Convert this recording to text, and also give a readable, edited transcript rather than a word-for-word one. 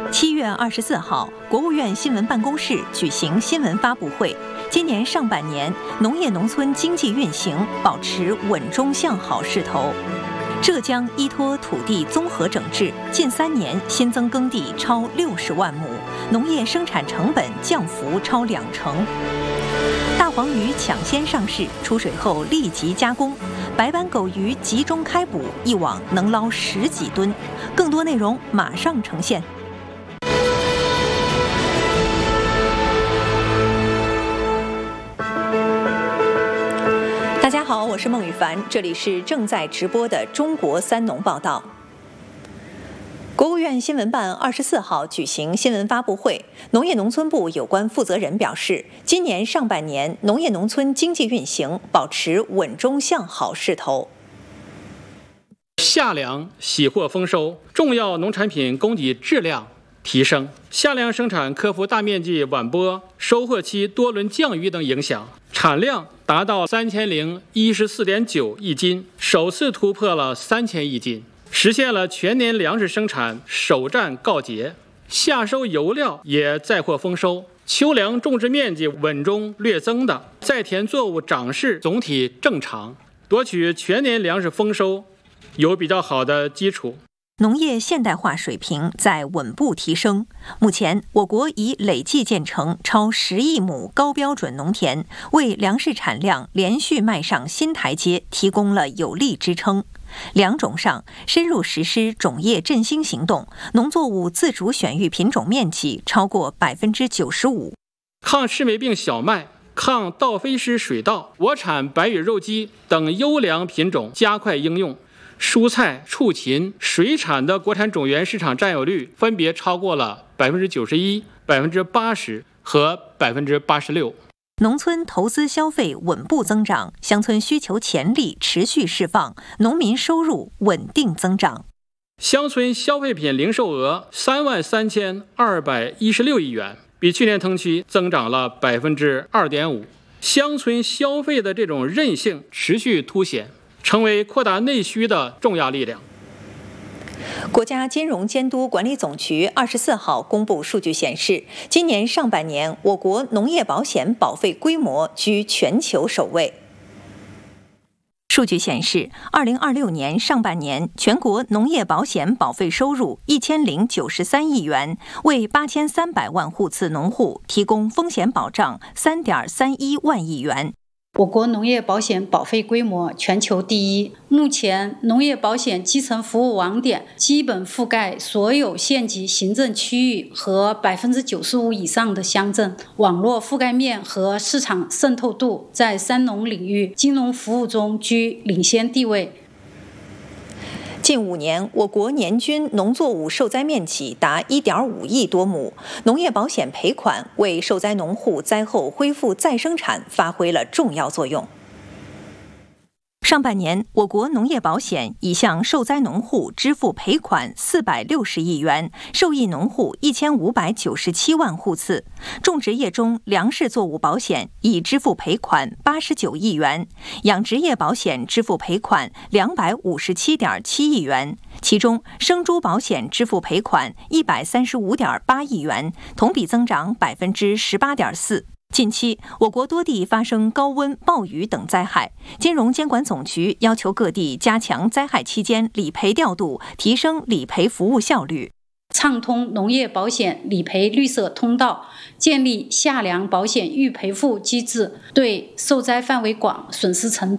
7月24号，国务院新闻办公室举行新闻发布会。今年上半年，农业农村经济运行保持稳中向好势头。浙江依托土地综合整治，近3年新增耕地超60万亩，农业生产成本降幅超20%。大黄鱼抢先上市，出水后立即加工。白斑狗鱼集中开捕，一网能捞10几吨。更多内容马上呈现。大家好，我是孟羽凡，这里是正在直播的中国三农报道。国务院新闻办24号举行新闻发布会，农业农村部有关负责人表示，今年上半年农业农村经济运行保持稳中向好势头。 夏粮喜获丰收，重要农产品供给质量提升，夏粮生产克服大面积晚播、收获期多轮降雨等影响，产量达到3014.9亿斤，首次突破了3000亿斤，实现了全年粮食生产首战告捷。夏收油料也再获丰收，秋粮种植面积稳中略增的，在田作物长势总体正常，夺取全年粮食丰收有比较好的基础。 农业现代化水平在稳步提升。目前，我国已累计建成超10亿亩高标准农田，为粮食产量连续迈上新台阶提供了有力支撑。粮种上深入实施种业振兴行动，农作物自主选育品种面积超过95%。 抗赤霉病小麦、抗稻飞虱水稻、国产白羽肉鸡等优良品种加快应用。蔬菜、畜禽、水产的国产种源市场占有率分别超过了91%、80%和86%。 农村投资消费稳步增长，乡村需求潜力持续释放，农民收入稳定增长。 乡村消费品零售额33216亿元，比去年同期增长了2.5%。乡村消费的这种韧性持续凸显，成为扩大内需的重要力量。 国家金融监督管理总局24号公布数据显示，今年上半年我国农业保险保费规模居全球首位。数据显示，2026年上半年全国农业保险保费收入1093亿元，为8300万户次农户提供风险保障3.31万亿元。 我国农业保险保费规模全球第一，目前农业保险基层服务网点基本覆盖所有县级行政区域和95%以上的乡镇，网络覆盖面和市场渗透度在三农领域金融服务中居领先地位。 近5年，我国年均农作物受灾面积达1.5亿多亩，农业保险赔款为受灾农户灾后恢复再生产发挥了重要作用。上半年，我国农业保险已向受灾农户支付赔款460亿元，受益农户1597万户次。种植业中，粮食作物保险已支付赔款89亿元，养殖业保险支付赔款257.7亿元，其中生猪保险支付赔款135.8亿元，同比增长18.4%。近期，我国多地发生高温、暴雨等灾害，金融监管总局要求各地加强灾害期间理赔调度，提升理赔服务效率， 畅通农业保险理赔绿色通道，建立夏粮保险预赔付机制，对受灾范围广、损失程